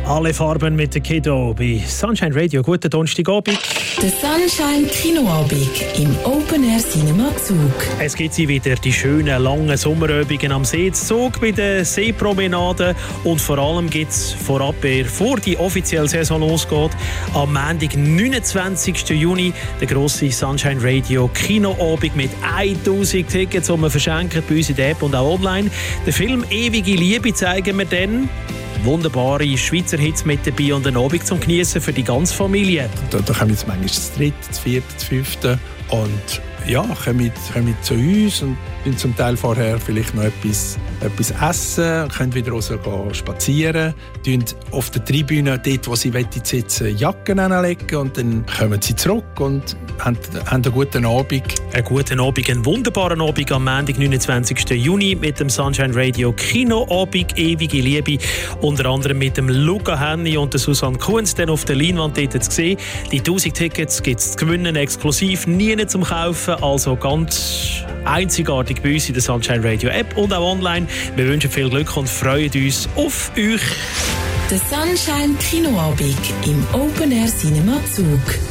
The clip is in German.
Alle Farben mit der Kiddo bei Sunshine Radio. Guten Donnerstagabend. Der Sunshine Kinoabend im Open Air Cinema Zug. Es gibt sie wieder, die schönen, langen Sommerübungen am See Zug bei den Seepromenaden. Und vor allem gibt es vorab, bevor die offizielle Saison losgeht, am Montag, 29. Juni, der grosse Sunshine Radio Kinoabend mit 1000 Tickets, die wir verschenken bei uns in der App und auch online. Den Film «Ewige Liebe» zeigen wir dann. Wunderbare Schweizer Hits mit dabei und einen Abend zum Geniessen für die ganze Familie. Da kommen jetzt manchmal das 3., das 4., das 5. und ja, kommen zu uns und können zum Teil vorher vielleicht noch etwas essen, können wieder raus spazieren, tun auf der Tribüne, dort wo sie sitzen, Jacken anlegen und dann kommen sie zurück und haben einen guten Abend. Einen guten Abend, einen wunderbaren Abend am Montag, 29. Juni mit dem Sunshine Radio Kinoabend «Ewige Liebe», unter anderem mit dem Luca Henny und der Susanne Kunz dann auf der Leinwand dort zu sehen. Die 1000 Tickets gibt es zu gewinnen, exklusiv, nie zum Kaufen, also ganz einzigartig bei uns in der Sunshine Radio App und auch online. Wir wünschen viel Glück und freuen uns auf euch. Der Sunshine Kinoabend im Open Air Cinema Zug.